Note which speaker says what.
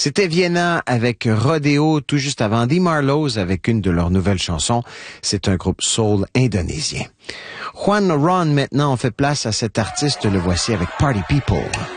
Speaker 1: C'était Vienna avec Rodeo, tout juste avant The Marlows avec une de leurs nouvelles chansons. C'est un groupe soul indonésien. Juan Ron, maintenant, on fait place à cet artiste. Le voici avec Party People.